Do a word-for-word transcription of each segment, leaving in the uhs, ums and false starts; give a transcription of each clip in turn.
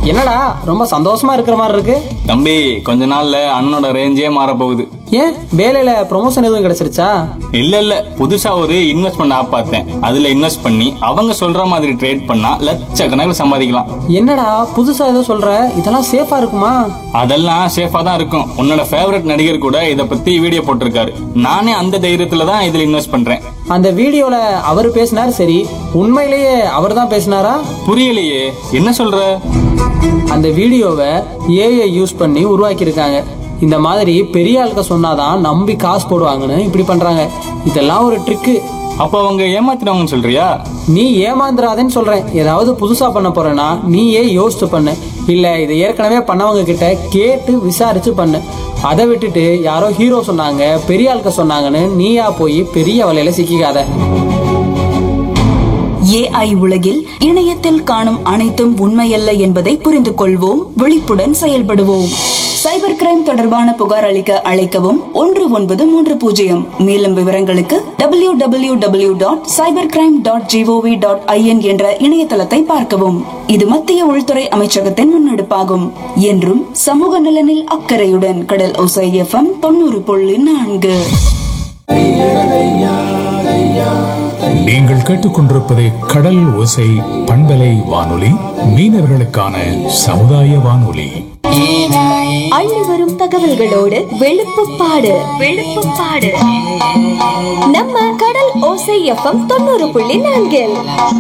என்னடா ரொம்ப சந்தோஷமா இருக்கிற மாதிரி இருக்கு? தம்பி, கொஞ்ச நாள்ல அண்ணனோட ரேஞ்சே மாற போகுது. ஏன், வேலையில ப்ரொமோஷன் எதுவும் கிடைச்சிருச்சா? இல்ல இல்ல புதுசா ஒரு இன்வெஸ்ட்மெண்ட் ஆப் பார்த்தேன். அதுல இன்வெஸ்ட் பண்ணி அவங்க சொல்ற மாதிரி ட்ரேட் பண்ணா லட்சக்கணக்கில் சம்பாதிக்கலாம். என்னடா புதுசா ஏதோ சொல்ற? இதெல்லாம் சேஃபா இருக்குமா? அதெல்லாம் சேஃபா தான் இருக்கும். உன்னோட ஃபேவரட் நடிகர் கூட இத பத்தி வீடியோ போட்டிருக்காரு. நானே அந்த தைரியத்துல தான் இதுல இன்வெஸ்ட் பண்றேன். அந்த வீடியோல அவர் பேசினார், சரி உண்மையிலேயே அவர் தான் பேசினாரா? புரியலையே, என்ன சொல்ற? அந்த வீடியோவை ஏஐ யூஸ் பண்ணி உருவாக்கி இருக்காங்க. இந்த மாதிரி பெரிய ஆளுக்க சொன்னாதான் நம்பி காசு போடுவாங்கன்னு இப்படி பண்றாங்க. இதெல்லாம் ஒரு ட்ரிக்கு. அப்ப அவங்க ஏமாத்தினவங்கன்னு சொல்றியா? நீ ஏமாந்துடாதேன்னு சொல்றேன். ஏதாவது புதுசா பண்ண போறேன்னா நீயே யோசிச்சு பண்ணு. இல்ல இதை ஏற்கனவே பண்ணவங்க கிட்ட கேட்டு விசாரிச்சு பண்ணு. அதை விட்டுட்டு யாரோ ஹீரோ சொன்னாங்க, பெரிய ஆளுக்க சொன்னாங்கன்னு நீயா போய் பெரிய வலையில சிக்கிக்காத. ஏஐ உலகில் இணையத்தில் காணும் அனைத்தும் உண்மையல்ல என்பதை புரிந்து கொள்வோம், விழிப்புடன் செயல்படுவோம். சைபர் கிரைம் தொடர்பான புகார் அளிக்க அழைக்கவும் ஒன்று ஒன்பது மூன்று பூஜ்ஜியம். மேலும் விவரங்களுக்கு W W W dot cyber crime dot gov dot IN என்ற இணையதளத்தை பார்க்கவும். இது மத்திய உள்துறை அமைச்சகத்தின் முன்னெடுப்பாகும். என்றும் சமூக நலனில் அக்கறையுடன் கடல் ஓசை எஃப்எம் தொண்ணூறு புள்ளி நான்கு. நீங்கள் கேட்டுக்கொண்டிருப்பது கடல் ஓசை பண்பலை வானொலி, மீனவர்களுக்கான சமுதாய வானொலி. அள்ளி வரும் தகவல்களோடு வெளுப்புப்பாடு வெளுப்புப்பாடு நம்ம கடல் ஓசை எஃப்எம் தொண்ணூறு புள்ளி நான்கில்.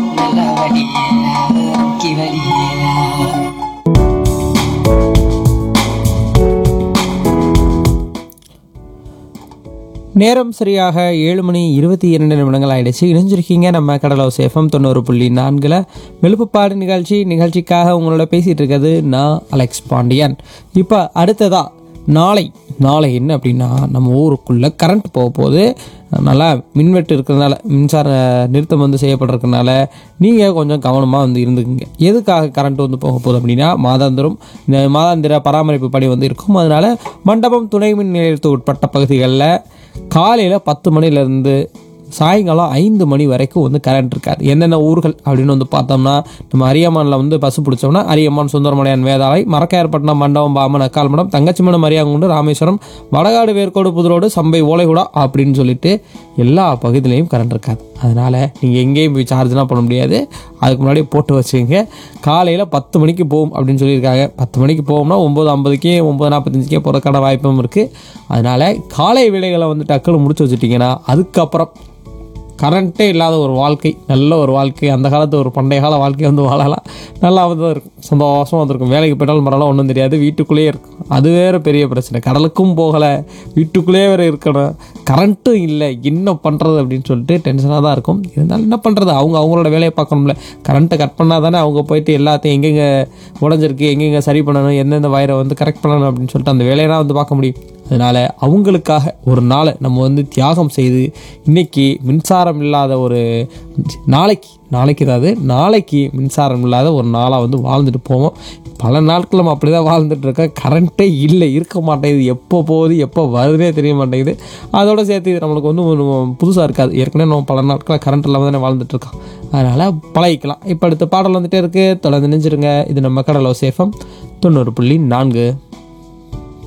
நேரம் சரியாக ஏழு மணி இருபத்தி இரண்டு நிமிடங்கள் ஆயிடுச்சு. இணைஞ்சிருக்கீங்க நம்ம கடலோசை எஃப்எம் தொண்ணூறு புள்ளி நான்கில் வெளுப்புப்பாடு நிகழ்ச்சி. நிகழ்ச்சிக்காக உங்களோட பேசிகிட்டு இருக்கிறது நான் அலெக்ஸ் பாண்டியன். இப்போ அடுத்ததா நாளை நாளை என்ன அப்படின்னா, நம்ம ஊருக்குள்ளே கரண்ட் போக போகுது. நல்லா மின்வெட்டு இருக்கிறதுனால, மின்சார நிறுத்தம் வந்து செய்யப்படுறதுனால நீங்கள் கொஞ்சம் கவனமாக வந்து இருந்துக்குங்க. எதுக்காக கரண்ட் வந்து போக போகுது அப்படின்னா, மாதாந்திரம் இந்த மாதாந்திர பராமரிப்பு பணி வந்து இருக்கும். அதனால் மண்டபம் துணை மின் நிலையத்துக்கு உட்பட்ட பகுதிகளில் காலையில் பத்து மணிலேருந்து சாயங்காலம் ஐந்து மணி வரைக்கும் வந்து கரண்ட் இருக்காது. என்னென்ன ஊர்கள் அப்படின்னு வந்து பார்த்தோம்னா, நம்ம அரியமானில் வந்து பஸ் பிடிச்சோம்னா அரியமான், சுந்தரமலையான், வேதாளை, மரக்காயர்பட்டினம், மண்டபம், பாமன், அக்கால்மடம், தங்கச்சிமடம், அரியாங்குண்டு, ராமேஸ்வரம், வடகாடு, வேர்க்கோடு, புதுரோடு, சம்பை, ஓலைகுடா அப்படின்னு சொல்லிட்டு எல்லா பகுதியிலையும் கரண்ட் இருக்காது. அதனால் நீங்கள் எங்கேயும் போய் சார்ஜ்லாம் பண்ண முடியாது. அதுக்கு முன்னாடியே போட்டு வச்சுக்கோங்க. காலையில் பத்து மணிக்கு போகும் அப்படின்னு சொல்லியிருக்காங்க. பத்து மணிக்கு போகும்னா ஒம்பது ஐம்பதுக்கே ஒம்பது நாற்பத்தஞ்சுக்கே போகிறதுக்கான வாய்ப்பும் இருக்குது. அதனால் காலை வேலைகளை வந்து டக்குன்னு முடிச்சு வச்சுட்டிங்கன்னா அதுக்கப்புறம் கரண்ட்டே இல்லாத ஒரு வாழ்க்கை, நல்ல ஒரு வாழ்க்கை, அந்த காலத்து ஒரு பண்டைய கால வாழ்க்கை வந்து வாழலாம். நல்லா வந்து இருக்கும், சந்தோஷமாக வந்துருக்கும். வேலைக்கு போயிட்டாலும் மரலாம் ஒன்றும் தெரியாது, வீட்டுக்குள்ளேயே இருக்கும். அது வேறு பெரிய பிரச்சனை. கடலுக்கும் போகலை, வீட்டுக்குள்ளேயே வேறு இருக்கணும், கரண்ட்டும் இல்லை, என்ன பண்ணுறது அப்படின்னு சொல்லிட்டு டென்ஷனாக தான் இருக்கும். இருந்தாலும் என்ன பண்ணுறது, அவங்க அவங்களோட வேலையை பார்க்கணும்ல. கரண்ட்டை கட் பண்ணால் தானே அவங்க போயிட்டு எல்லாத்தையும் எங்கெங்கே உடஞ்சிருக்கு, எங்கெங்கே சரி பண்ணணும், எந்தெந்த வயரை வந்து கரெக்ட் பண்ணணும் அப்படின்னு சொல்லிட்டு அந்த வேலையெல்லாம் வந்து பார்க்க முடியும். அதனால் அவங்களுக்காக ஒரு நாளை நம்ம வந்து தியாகம் செய்து இன்றைக்கி மின்சாரம் இல்லாத ஒரு நாளைக்கு நாளைக்கு ஏதாவது நாளைக்கு மின்சாரம் இல்லாத ஒரு நாளாக வந்து வாழ்ந்துட்டு போவோம். பல நாட்கள் நம்ம அப்படி தான் வாழ்ந்துட்டுருக்கோம். கரண்ட்டே இல்லை, இருக்க மாட்டேங்குது, எப்போ போகுது எப்போ வருதுனே தெரிய மாட்டேங்குது. அதோடு சேர்த்து இது நம்மளுக்கு வந்து புதுசாக இருக்காது. ஏற்கனவே நம்ம பல நாட்களாக கரண்ட் இல்லாமல் தானே வாழ்ந்துட்டுருக்கோம். அதனால் பழகிக்கலாம். இப்போ அடுத்த பாடல் வந்துகிட்டே இருக்குது, தொடர்ந்து நினைச்சிருங்க. இது நம்ம கடலோசை எஃப்எம் தொண்ணூறு புள்ளி நான்கு.